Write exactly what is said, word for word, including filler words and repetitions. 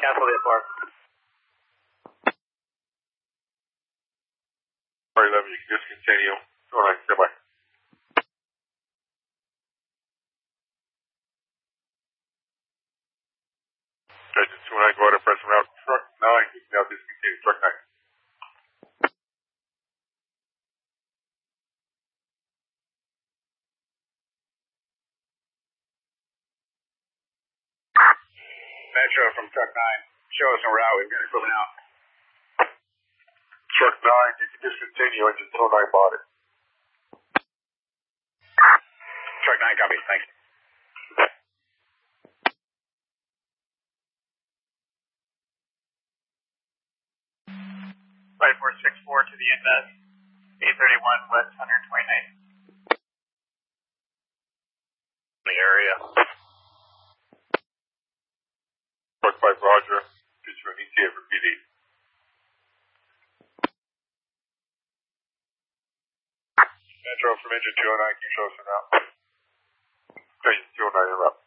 Cancel the bar. All right, eleven, you can discontinue. All right, goodbye. Engine two nine, go ahead and press route. Truck nine, you can now discontinue. Truck nine. Metro from truck nine. Show us en route. We've got equipment out. Truck nine, you can discontinue. Engine two nine bought it. Truck nine, copy. Thanks. Flight four six four to the invest. eight thirty-one West one twenty-ninth. The area. Truck five, Roger. Issue an E T A for P D. Metro from engine two oh nine, can you show us now? Engine two oh nine, you're up.